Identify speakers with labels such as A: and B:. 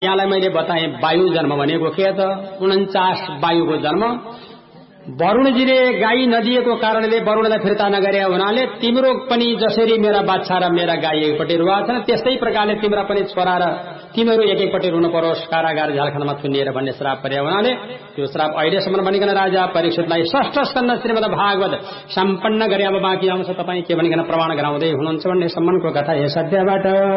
A: यहाँलाई मैले बताएँ वायु जन्म भनेको के त 49 वायुको जन्म। वरुणजीले गाई नदिएको कारणले वरुणलाई फिर्ता नगरे हुनाले तिम्रो पनि जसरी मेरा बाछा र मेरा गाई एकपट्टि रुवा छन् त्यस्तै प्रकारले तिम्रो पनि छोरा र तिमीहरू एकैपट्टि रुन परोस्, कारागार झारखण्डमा थुनिएर भन्ने श्राप परे हुनाले त्यो श्राप अहिलेसम्म भनिकन राजा परीक्षितलाई षष्ठ स्कन्द श्रीमद् भागवत सम्पन्न गरे। अब बाँकी आउँछ तपाईँ के भनिकन प्रमाण गराउँदै हुनुहुन्छ भन्ने सम्मको कथा यस अध्यायबाट।